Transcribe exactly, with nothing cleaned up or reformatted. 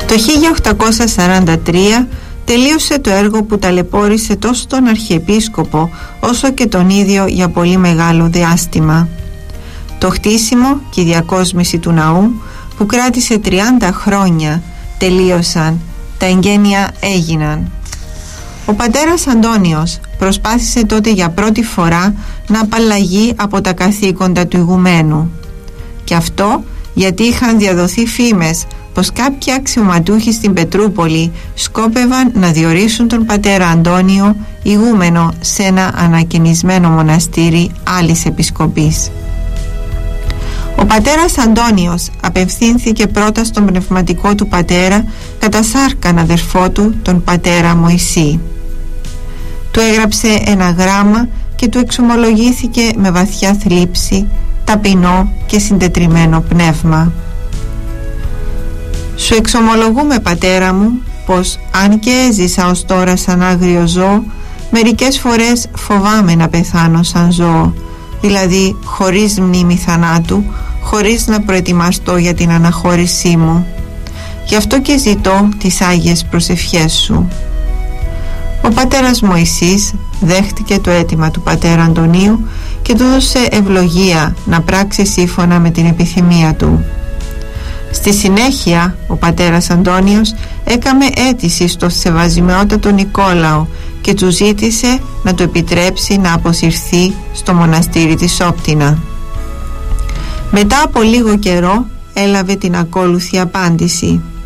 Το χίλια οκτακόσια σαράντα τρία τελείωσε το έργο που ταλαιπώρησε τόσο τον Αρχιεπίσκοπο όσο και τον ίδιο για πολύ μεγάλο διάστημα. Το χτίσιμο και η διακόσμηση του ναού, που κράτησε τριάντα χρόνια, τελείωσαν, τα εγγένεια έγιναν. Ο πατέρας Αντώνιος προσπάθησε τότε για πρώτη φορά να απαλλαγεί από τα καθήκοντα του ηγουμένου. Και αυτό γιατί είχαν διαδοθεί φήμες πως κάποιοι αξιωματούχοι στην Πετρούπολη σκόπευαν να διορίσουν τον πατέρα Αντώνιο ηγούμενο σε ένα ανακαινισμένο μοναστήρι άλλης επισκοπής. Ο πατέρας Αντώνιος απευθύνθηκε πρώτα στον πνευματικό του πατέρα κατά σάρκαν αδερφό του, τον πατέρα Μωυσή. Του έγραψε ένα γράμμα και του εξομολογήθηκε με βαθιά θλίψη, ταπεινό και συντετριμμένο πνεύμα. «Σου εξομολογούμε, πατέρα μου, πως αν και έζησα ως τώρα σαν άγριο ζώο, μερικές φορές φοβάμαι να πεθάνω σαν ζώο, δηλαδή χωρίς μνήμη θανάτου, χωρίς να προετοιμαστώ για την αναχώρησή μου. Γι' αυτό και ζητώ τις Άγιες προσευχές σου». Ο πατέρας Μωυσής δέχτηκε το αίτημα του πατέρα Αντωνίου και του έδωσε ευλογία να πράξει σύμφωνα με την επιθυμία του. Στη συνέχεια ο πατέρας Αντώνιος έκαμε αίτηση στο Σεβασμιότατο Νικόλαο και του ζήτησε να του επιτρέψει να αποσυρθεί στο μοναστήρι της Όπτινα. Μετά από λίγο καιρό έλαβε την ακόλουθη απάντηση.